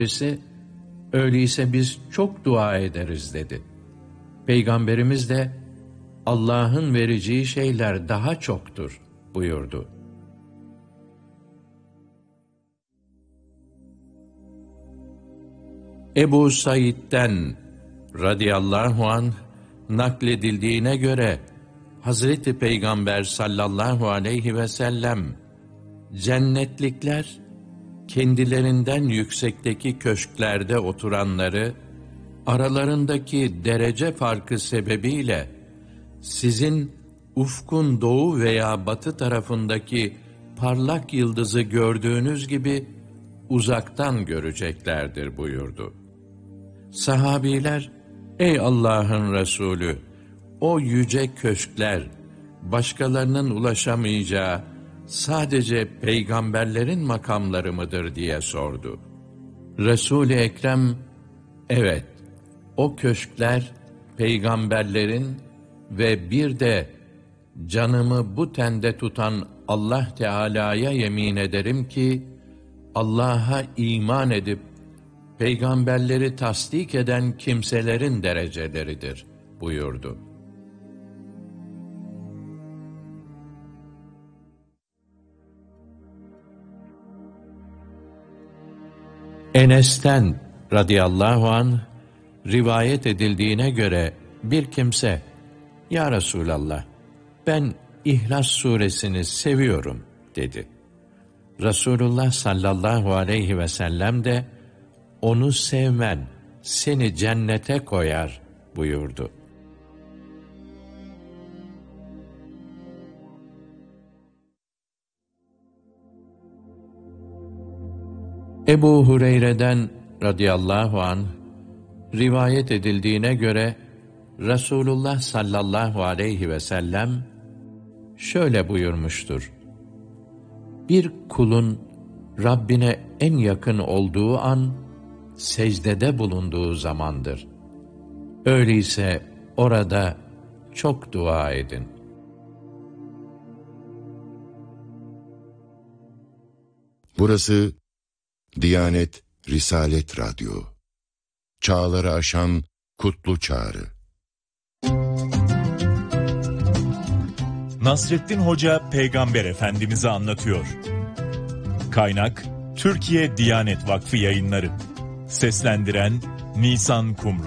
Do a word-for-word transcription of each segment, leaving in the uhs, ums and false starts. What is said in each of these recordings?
Birisi, öyleyse biz çok dua ederiz dedi. Peygamberimiz de Allah'ın vereceği şeyler daha çoktur buyurdu. Ebu Said'den radıyallahu anh nakledildiğine göre Hazreti Peygamber sallallahu aleyhi ve sellem, cennetlikler kendilerinden yüksekteki köşklerde oturanları aralarındaki derece farkı sebebiyle sizin ufkun doğu veya batı tarafındaki parlak yıldızı gördüğünüz gibi uzaktan göreceklerdir buyurdu. Sahabiler, ey Allah'ın Resulü, o yüce köşkler, başkalarının ulaşamayacağı sadece peygamberlerin makamları mıdır diye sordu. Resul-i Ekrem, evet, o köşkler peygamberlerin ve bir de canımı bu tende tutan Allah Teala'ya yemin ederim ki, Allah'a iman edip peygamberleri tasdik eden kimselerin dereceleridir buyurdu. Enes'ten radıyallahu anh rivayet edildiğine göre bir kimse, ya Resulallah, ben İhlas suresini seviyorum dedi. Resulullah sallallahu aleyhi ve sellem de onu sevmen seni cennete koyar buyurdu. Ebu Hureyre'den radıyallahu anh rivayet edildiğine göre Resulullah sallallahu aleyhi ve sellem şöyle buyurmuştur: bir kulun Rabbine en yakın olduğu an secdede bulunduğu zamandır. Öyleyse orada çok dua edin. Burası Diyanet Risalet Radyo. Çağları aşan kutlu çağrı. Nasrettin Hoca Peygamber Efendimiz'i anlatıyor. Kaynak Türkiye Diyanet Vakfı Yayınları. Seslendiren Nisan Kumru.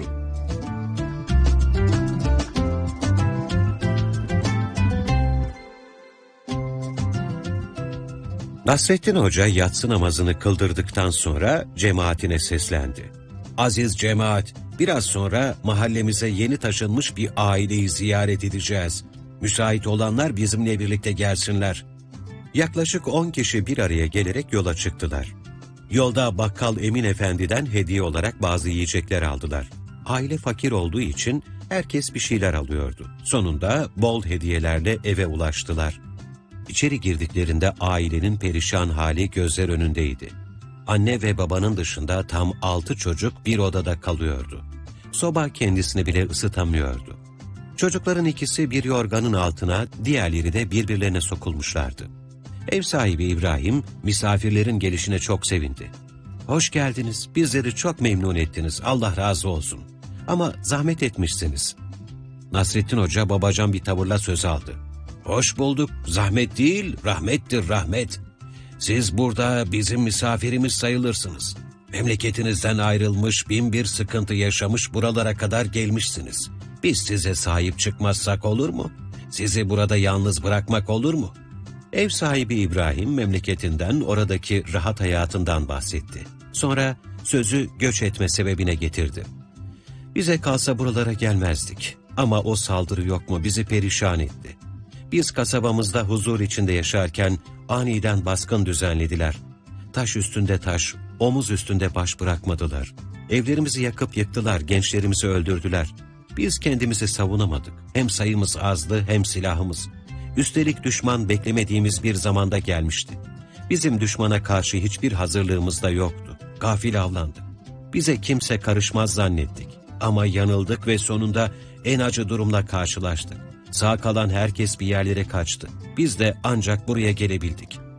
Nasrettin Hoca yatsı namazını kıldırdıktan sonra cemaatine seslendi. Aziz cemaat, biraz sonra mahallemize yeni taşınmış bir aileyi ziyaret edeceğiz. Müsait olanlar bizimle birlikte gelsinler. Yaklaşık on kişi bir araya gelerek yola çıktılar. Yolda bakkal Emin Efendi'den hediye olarak bazı yiyecekler aldılar. Aile fakir olduğu için herkes bir şeyler alıyordu. Sonunda bol hediyelerle eve ulaştılar. İçeri girdiklerinde ailenin perişan hali gözler önündeydi. Anne ve babanın dışında tam altı çocuk bir odada kalıyordu. Soba kendisini bile ısıtamıyordu. Çocukların ikisi bir yorganın altına, diğerleri de birbirlerine sokulmuşlardı. Ev sahibi İbrahim, misafirlerin gelişine çok sevindi. "Hoş geldiniz, bizleri çok memnun ettiniz, Allah razı olsun. Ama zahmet etmişsiniz." Nasrettin Hoca babacan bir tavırla söz aldı. "Hoş bulduk, zahmet değil, rahmettir rahmet. Siz burada bizim misafirimiz sayılırsınız. Memleketinizden ayrılmış, bin bir sıkıntı yaşamış buralara kadar gelmişsiniz. Biz size sahip çıkmazsak olur mu? Sizi burada yalnız bırakmak olur mu?" Ev sahibi İbrahim memleketinden, oradaki rahat hayatından bahsetti. Sonra sözü göç etme sebebine getirdi. "Bize kalsa buralara gelmezdik. Ama o saldırı yok mu bizi perişan etti. Biz kasabamızda huzur içinde yaşarken aniden baskın düzenlediler. Taş üstünde taş, omuz üstünde baş bırakmadılar. Evlerimizi yakıp yıktılar, gençlerimizi öldürdüler. Biz kendimizi savunamadık. Hem sayımız azdı hem silahımız. Üstelik düşman beklemediğimiz bir zamanda gelmişti. Bizim düşmana karşı hiçbir hazırlığımız da yoktu. Gafil avlandık. Bize kimse karışmaz zannettik. Ama yanıldık ve sonunda en acı durumla karşılaştık. Sağ kalan herkes bir yerlere kaçtı. Biz de ancak buraya gelebildik.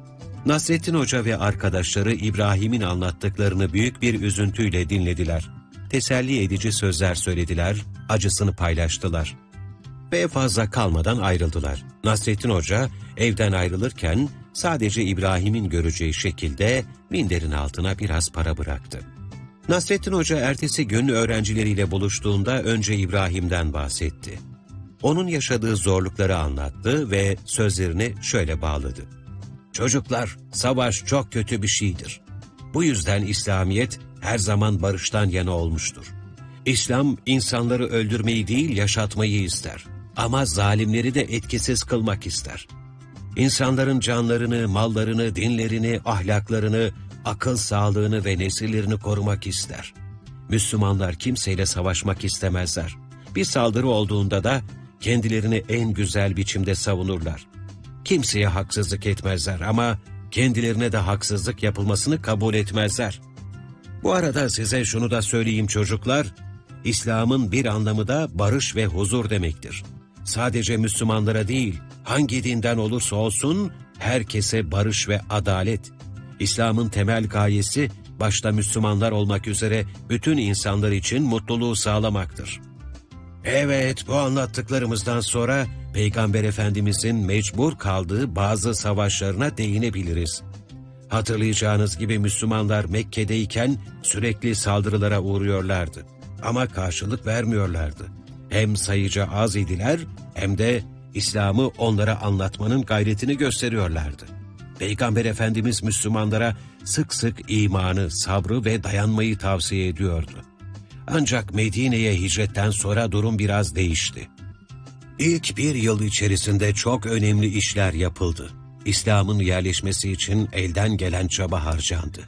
Nasrettin Hoca ve arkadaşları İbrahim'in anlattıklarını büyük bir üzüntüyle dinlediler. Teselli edici sözler söylediler, acısını paylaştılar. Ve fazla kalmadan ayrıldılar. Nasrettin Hoca evden ayrılırken sadece İbrahim'in göreceği şekilde minderin altına biraz para bıraktı. Nasrettin Hoca ertesi gün öğrencileriyle buluştuğunda önce İbrahim'den bahsetti. Onun yaşadığı zorlukları anlattı ve sözlerini şöyle bağladı. Çocuklar, savaş çok kötü bir şeydir. Bu yüzden İslamiyet her zaman barıştan yana olmuştur. İslam insanları öldürmeyi değil yaşatmayı ister. Ama zalimleri de etkisiz kılmak ister. İnsanların canlarını, mallarını, dinlerini, ahlaklarını, akıl sağlığını ve nesillerini korumak ister. Müslümanlar kimseyle savaşmak istemezler. Bir saldırı olduğunda da kendilerini en güzel biçimde savunurlar. Kimseye haksızlık etmezler ama kendilerine de haksızlık yapılmasını kabul etmezler. Bu arada size şunu da söyleyeyim çocuklar, İslam'ın bir anlamı da barış ve huzur demektir. Sadece Müslümanlara değil, hangi dinden olursa olsun herkese barış ve adalet. İslam'ın temel gayesi başta Müslümanlar olmak üzere bütün insanlar için mutluluğu sağlamaktır. Evet, bu anlattıklarımızdan sonra Peygamber Efendimizin mecbur kaldığı bazı savaşlarına değinebiliriz. Hatırlayacağınız gibi Müslümanlar Mekke'deyken sürekli saldırılara uğruyorlardı. Ama karşılık vermiyorlardı. Hem sayıca az idiler hem de İslam'ı onlara anlatmanın gayretini gösteriyorlardı. Peygamber Efendimiz Müslümanlara sık sık imanı, sabrı ve dayanmayı tavsiye ediyordu. Ancak Medine'ye hicretten sonra durum biraz değişti. İlk bir yıl içerisinde çok önemli işler yapıldı. İslam'ın yerleşmesi için elden gelen çaba harcandı.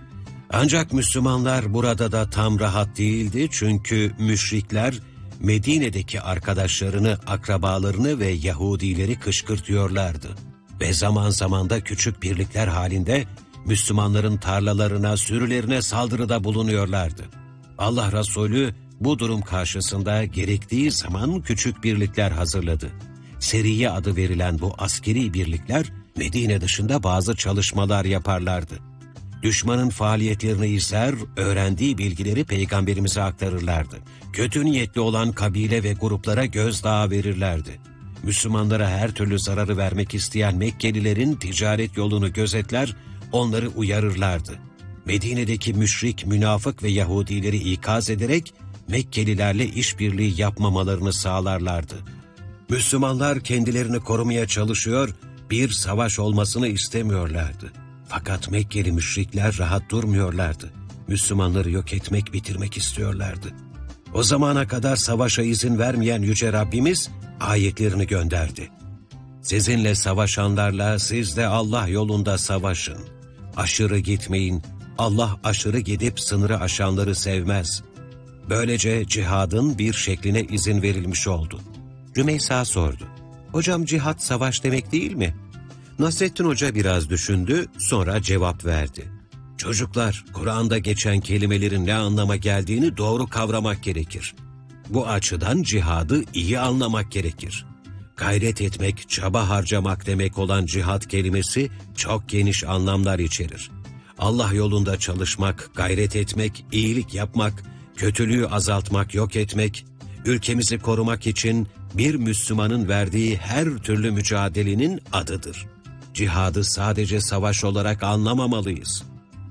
Ancak Müslümanlar burada da tam rahat değildi çünkü müşrikler Medine'deki arkadaşlarını, akrabalarını ve Yahudileri kışkırtıyorlardı. Ve zaman zaman da küçük birlikler halinde Müslümanların tarlalarına, sürülerine saldırıda bulunuyorlardı. Allah Resulü bu durum karşısında gerektiği zaman küçük birlikler hazırladı. Seriye adı verilen bu askeri birlikler Medine dışında bazı çalışmalar yaparlardı. Düşmanın faaliyetlerini izler, öğrendiği bilgileri peygamberimize aktarırlardı. Kötü niyetli olan kabile ve gruplara gözdağı verirlerdi. Müslümanlara her türlü zararı vermek isteyen Mekkelilerin ticaret yolunu gözetler, onları uyarırlardı. Medine'deki müşrik, münafık ve Yahudileri ikaz ederek Mekkelilerle işbirliği yapmamalarını sağlarlardı. Müslümanlar kendilerini korumaya çalışıyor, bir savaş olmasını istemiyorlardı. Fakat Mekkeli müşrikler rahat durmuyorlardı. Müslümanları yok etmek, bitirmek istiyorlardı. O zamana kadar savaşa izin vermeyen Yüce Rabbimiz ayetlerini gönderdi. Sizinle savaşanlarla siz de Allah yolunda savaşın. Aşırı gitmeyin. Allah aşırı gidip sınırı aşanları sevmez. Böylece cihadın bir şekline izin verilmiş oldu. Rümeysa sordu. Hocam cihat savaş demek değil mi? Nasrettin Hoca biraz düşündü, sonra cevap verdi. Çocuklar, Kur'an'da geçen kelimelerin ne anlama geldiğini doğru kavramak gerekir. Bu açıdan cihadı iyi anlamak gerekir. Gayret etmek, çaba harcamak demek olan cihat kelimesi çok geniş anlamlar içerir. Allah yolunda çalışmak, gayret etmek, iyilik yapmak, kötülüğü azaltmak, yok etmek, ülkemizi korumak için bir Müslümanın verdiği her türlü mücadelenin adıdır. Cihadı sadece savaş olarak anlamamalıyız.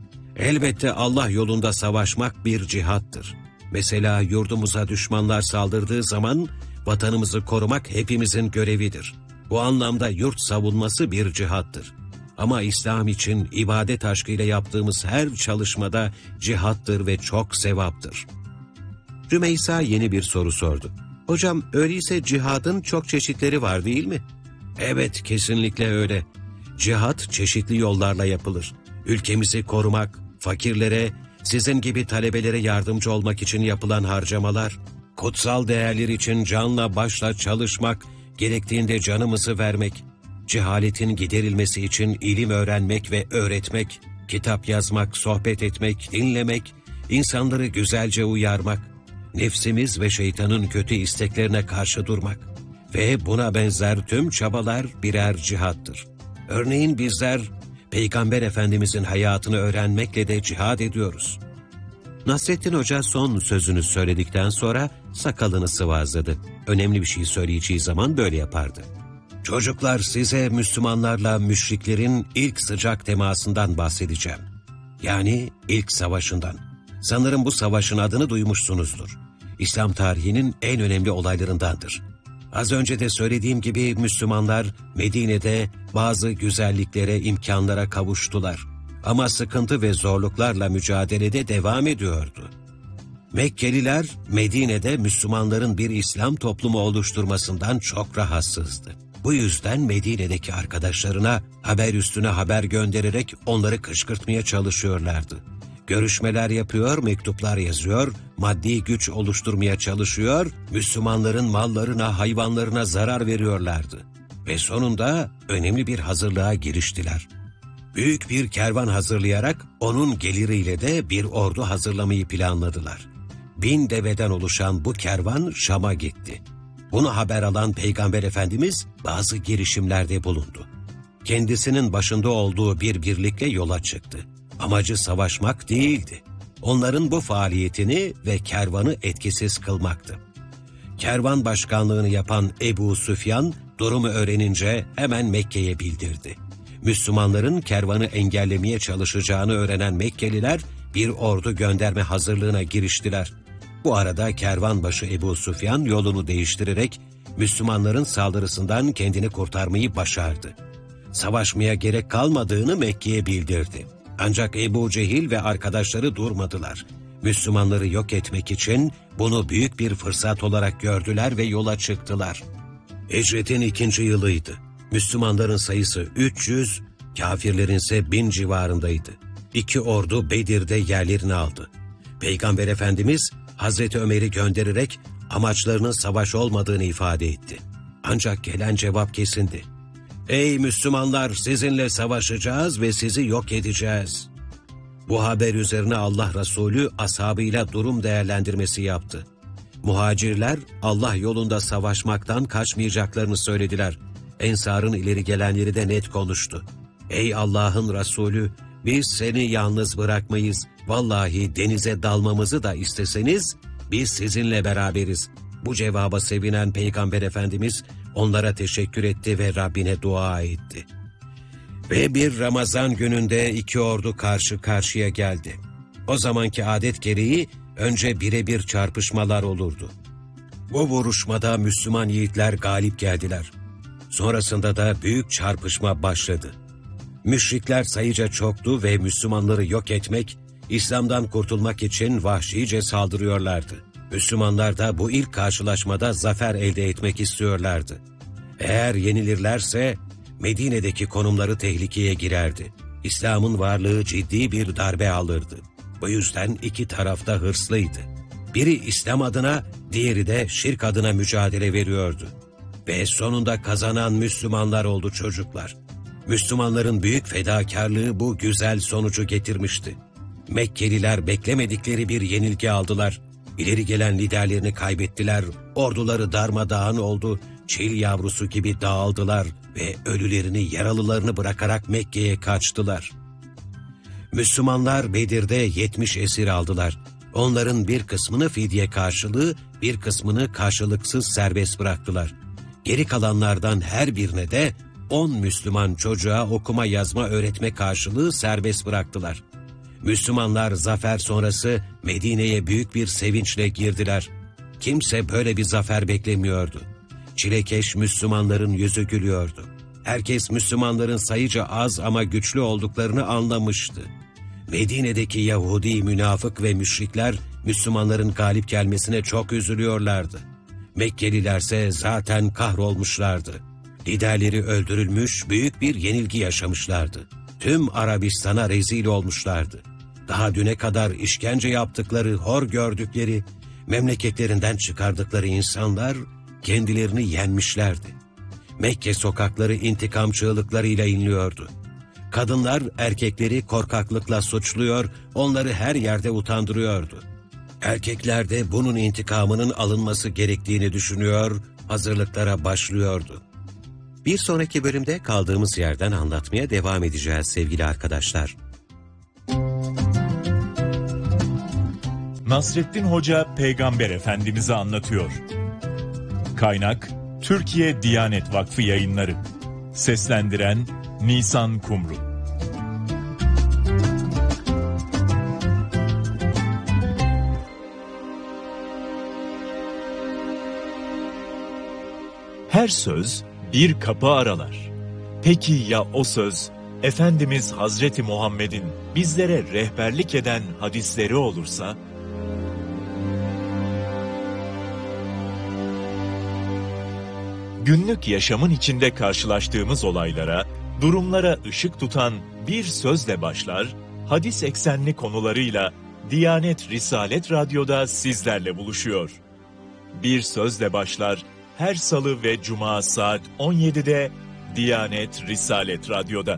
Elbette Allah yolunda savaşmak bir cihattır. Mesela yurdumuza düşmanlar saldırdığı zaman vatanımızı korumak hepimizin görevidir. Bu anlamda yurt savunması bir cihattır. Ama İslam için ibadet aşkıyla yaptığımız her çalışmada cihattır ve çok sevaptır. Rümeysa yeni bir soru sordu. Hocam öyleyse cihadın çok çeşitleri var değil mi? Evet, kesinlikle öyle. Cihat çeşitli yollarla yapılır. Ülkemizi korumak, fakirlere, sizin gibi talebelere yardımcı olmak için yapılan harcamalar, kutsal değerler için canla başla çalışmak, gerektiğinde canımızı vermek, cehaletin giderilmesi için ilim öğrenmek ve öğretmek, kitap yazmak, sohbet etmek, dinlemek, insanları güzelce uyarmak, nefsimiz ve şeytanın kötü isteklerine karşı durmak ve buna benzer tüm çabalar birer cihattır. Örneğin bizler Peygamber Efendimizin hayatını öğrenmekle de cihad ediyoruz. Nasrettin Hoca son sözünü söyledikten sonra sakalını sıvazladı. Önemli bir şey söyleyeceği zaman böyle yapardı. Çocuklar, size Müslümanlarla müşriklerin ilk sıcak temasından bahsedeceğim. Yani ilk savaşından. Sanırım bu savaşın adını duymuşsunuzdur. İslam tarihinin en önemli olaylarındandır. Az önce de söylediğim gibi Müslümanlar Medine'de bazı güzelliklere, imkanlara kavuştular. Ama sıkıntı ve zorluklarla mücadelede devam ediyordu. Mekkeliler Medine'de Müslümanların bir İslam toplumu oluşturmasından çok rahatsızdı. Bu yüzden Medine'deki arkadaşlarına haber üstüne haber göndererek onları kışkırtmaya çalışıyorlardı. Görüşmeler yapıyor, mektuplar yazıyor, maddi güç oluşturmaya çalışıyor, Müslümanların mallarına, hayvanlarına zarar veriyorlardı. Ve sonunda önemli bir hazırlığa giriştiler. Büyük bir kervan hazırlayarak onun geliriyle de bir ordu hazırlamayı planladılar. Bin deveden oluşan bu kervan Şam'a gitti. Bunu haber alan Peygamber Efendimiz bazı girişimlerde bulundu. Kendisinin başında olduğu bir birlikle yola çıktı. Amacı savaşmak değildi. Onların bu faaliyetini ve kervanı etkisiz kılmaktı. Kervan başkanlığını yapan Ebu Süfyan durumu öğrenince hemen Mekke'ye bildirdi. Müslümanların kervanı engellemeye çalışacağını öğrenen Mekkeliler bir ordu gönderme hazırlığına giriştiler. Bu arada kervanbaşı Ebu Süfyan yolunu değiştirerek Müslümanların saldırısından kendini kurtarmayı başardı. Savaşmaya gerek kalmadığını Mekke'ye bildirdi. Ancak Ebu Cehil ve arkadaşları durmadılar. Müslümanları yok etmek için bunu büyük bir fırsat olarak gördüler ve yola çıktılar. Hicretin ikinci yılıydı. Müslümanların sayısı üç yüz, kafirlerin ise bin civarındaydı. İki ordu Bedir'de yerlerini aldı. Peygamber Efendimiz Hazreti Ömer'i göndererek amaçlarının savaş olmadığını ifade etti. Ancak gelen cevap kesindi. Ey Müslümanlar, sizinle savaşacağız ve sizi yok edeceğiz. Bu haber üzerine Allah Resulü ashabıyla durum değerlendirmesi yaptı. Muhacirler Allah yolunda savaşmaktan kaçmayacaklarını söylediler. Ensar'ın ileri gelenleri de net konuştu. Ey Allah'ın Resulü, biz seni yalnız bırakmayız. Vallahi denize dalmamızı da isteseniz biz sizinle beraberiz. Bu cevaba sevinen Peygamber Efendimiz onlara teşekkür etti ve Rabbine dua etti. Ve bir Ramazan gününde iki ordu karşı karşıya geldi. O zamanki adet gereği önce birebir çarpışmalar olurdu. Bu vuruşmada Müslüman yiğitler galip geldiler. Sonrasında da büyük çarpışma başladı. Müşrikler sayıca çoktu ve Müslümanları yok etmek, İslam'dan kurtulmak için vahşice saldırıyorlardı. Müslümanlar da bu ilk karşılaşmada zafer elde etmek istiyorlardı. Eğer yenilirlerse Medine'deki konumları tehlikeye girerdi. İslam'ın varlığı ciddi bir darbe alırdı. Bu yüzden iki taraf da hırslıydı. Biri İslam adına, diğeri de şirk adına mücadele veriyordu. Ve sonunda kazanan Müslümanlar oldu çocuklar. Müslümanların büyük fedakarlığı bu güzel sonucu getirmişti. Mekkeliler beklemedikleri bir yenilgi aldılar. İleri gelen liderlerini kaybettiler, orduları darmadağın oldu, çil yavrusu gibi dağıldılar ve ölülerini, yaralılarını bırakarak Mekke'ye kaçtılar. Müslümanlar Bedir'de yetmiş esir aldılar. Onların bir kısmını fidye karşılığı, bir kısmını karşılıksız serbest bıraktılar. Geri kalanlardan her birine de on Müslüman çocuğa okuma yazma öğretme karşılığı serbest bıraktılar. Müslümanlar zafer sonrası Medine'ye büyük bir sevinçle girdiler. Kimse böyle bir zafer beklemiyordu. Çilekeş Müslümanların yüzü gülüyordu. Herkes Müslümanların sayıca az ama güçlü olduklarını anlamıştı. Medine'deki Yahudi, münafık ve müşrikler Müslümanların galip gelmesine çok üzülüyorlardı. Mekkelilerse zaten kahrolmuşlardı. Liderleri öldürülmüş, büyük bir yenilgi yaşamışlardı. Tüm Arabistan'a rezil olmuşlardı. Daha düne kadar işkence yaptıkları, hor gördükleri, memleketlerinden çıkardıkları insanlar kendilerini yenmişlerdi. Mekke sokakları intikam çığlıklarıyla inliyordu. Kadınlar erkekleri korkaklıkla suçluyor, onları her yerde utandırıyordu. Erkekler de bunun intikamının alınması gerektiğini düşünüyor, hazırlıklara başlıyordu. Bir sonraki bölümde kaldığımız yerden anlatmaya devam edeceğiz sevgili arkadaşlar. Nasrettin Hoca Peygamber Efendimiz'i anlatıyor. Kaynak Türkiye Diyanet Vakfı Yayınları. Seslendiren Nisan Kumru. Her söz bir kapı aralar. Peki ya o söz, Efendimiz Hazreti Muhammed'in bizlere rehberlik eden hadisleri olursa? Günlük yaşamın içinde karşılaştığımız olaylara, durumlara ışık tutan bir sözle başlar, hadis eksenli konularıyla Diyanet Risalet Radyo'da sizlerle buluşuyor. Bir sözle başlar, her salı ve cuma saat on yedide Diyanet Risalet Radyo'da.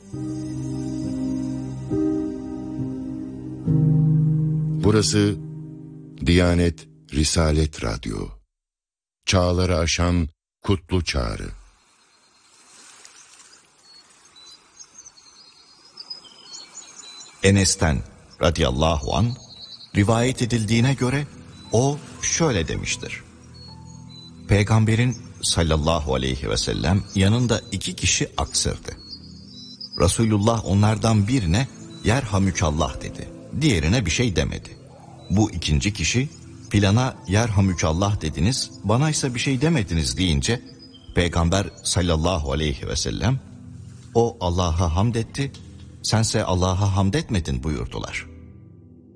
Burası Diyanet Risalet Radyo. Çağları aşan kutlu çağrı. Enes'ten radıyallahu an rivayet edildiğine göre o şöyle demiştir. Peygamberin sallallahu aleyhi ve sellem yanında iki kişi aksırdı. Resulullah onlardan birine yerhamükallah dedi. Diğerine bir şey demedi. Bu ikinci kişi filana yerhamükallah dediniz, bana ise bir şey demediniz deyince Peygamber sallallahu aleyhi ve sellem o Allah'a hamd etti, sense Allah'a hamd etmedin buyurdular.